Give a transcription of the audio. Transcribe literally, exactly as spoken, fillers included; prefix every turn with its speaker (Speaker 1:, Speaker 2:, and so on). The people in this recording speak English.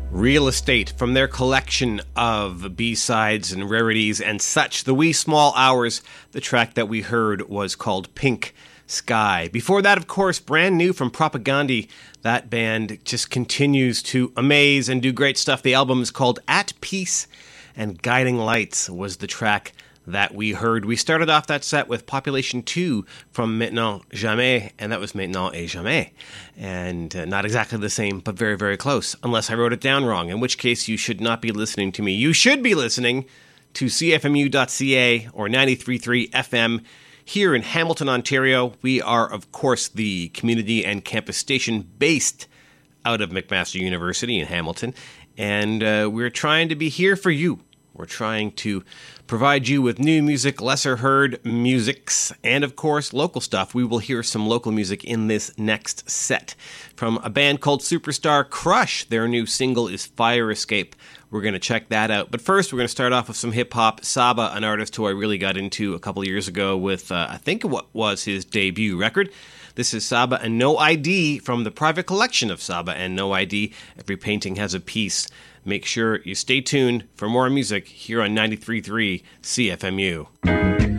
Speaker 1: Real Estate from their collection of B-sides and rarities and such. The Wee Small Hours, the track that we heard was called Pink Sky. Before that, of course, brand new from Propagandhi. That band just continues to amaze and do great stuff. The album is called At Peace, and Guiding Lights was the track that we heard. We started off that set with Population two from Maintenant Jamais, and that was Maintenant et Jamais. And uh, not exactly the same, but very, very close, unless I wrote it down wrong, in which case you should not be listening to me. You should be listening to C F M U dot C A or ninety-three point three F M here in Hamilton, Ontario. We are, of course, the community and campus station based out of McMaster University in Hamilton, and uh, we're trying to be here for you. We're trying to provide you with new music, lesser heard musics, and of course, local stuff. We will hear some local music in this next set. From a band called Superstar Crush, their new single is Fire Escape. We're going to check that out. But first, we're going to start off with some hip-hop. Saba, an artist who I really got into a couple of years ago with, uh, I think what was his debut record. This is Saba and No I D from the private collection of Saba and No I D. Every painting has a piece. Make sure you stay tuned for more music here on ninety-three point three C F M U.